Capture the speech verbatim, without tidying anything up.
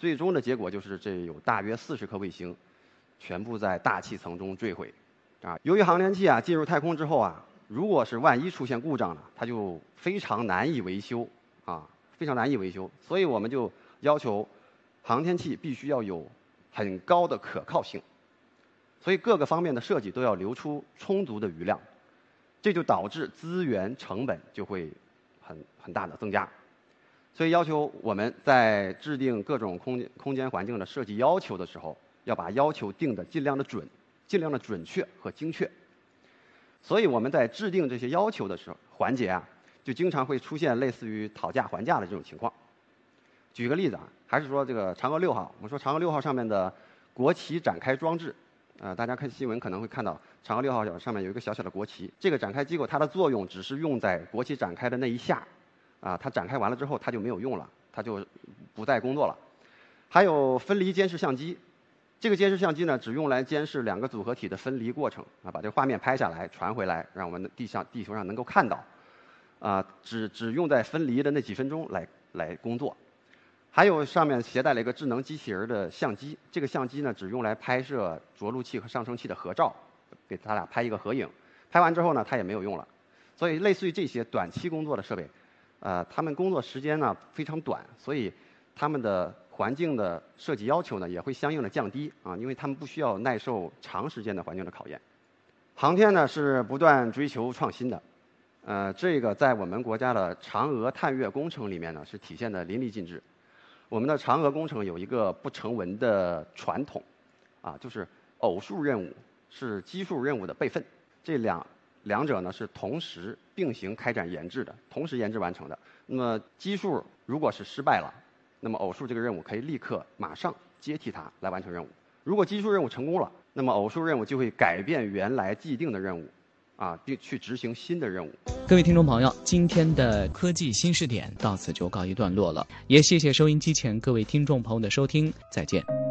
最终的结果就是这有大约四十颗卫星全部在大气层中坠毁。啊，由于航天器啊进入太空之后啊，如果是万一出现故障了，它就非常难以维修啊，非常难以维修。所以我们就要求航天器必须要有很高的可靠性，所以各个方面的设计都要留出充足的余量，这就导致资源成本就会很很大的增加。所以要求我们在制定各种空间空间环境的设计要求的时候，要把要求定的尽量的准，尽量的准确和精确。所以我们在制定这些要求的时候环节啊，就经常会出现类似于讨价还价的这种情况。举个例子啊，还是说这个嫦娥六号，我们说嫦娥六号上面的国旗展开装置，呃，大家看新闻可能会看到嫦娥六号上面有一个小小的国旗，这个展开机构它的作用只是用在国旗展开的那一下。啊，它展开完了之后，它就没有用了，它就不再工作了。还有分离监视相机，这个监视相机呢，只用来监视两个组合体的分离过程啊，把这个画面拍下来传回来，让我们地上地球上能够看到。啊，只只用在分离的那几分钟来来工作。还有上面携带了一个智能机器人的相机，这个相机呢，只用来拍摄着陆器和上升器的合照，给它俩拍一个合影。拍完之后呢，它也没有用了。所以类似于这些短期工作的设备。呃，他们工作时间呢非常短，所以他们的环境的设计要求呢也会相应的降低啊，因为他们不需要耐受长时间的环境的考验。航天呢是不断追求创新的，呃，这个在我们国家的嫦娥探月工程里面呢是体现的淋漓尽致。我们的嫦娥工程有一个不成文的传统，啊，就是偶数任务是奇数任务的备份，这两。两者呢是同时并行开展研制的，同时研制完成的。那么奇数如果是失败了，那么偶数这个任务可以立刻马上接替它来完成任务。如果奇数任务成功了，那么偶数任务就会改变原来既定的任务，啊，并去执行新的任务。 各位听众朋友，今天的科技新视点到此就告一段落了，也谢谢收音机前各位听众朋友的收听，再见。